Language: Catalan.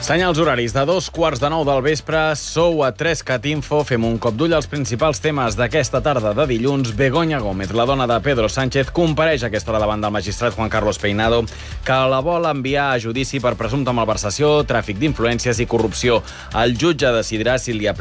Senyals horaris de 2:15 del vespre. Sou a 3cat Info. Fem un cop d'ull als principals temes d'aquesta tarda de dilluns. Begoña Gómez, la dona de Pedro Sánchez, compareix a aquesta hora davant del magistrat Juan Carlos Peinado, que la vol enviar a judici per presumpta malversació, tràfic d'influències i corrupció. El jutge decidirà si li aplica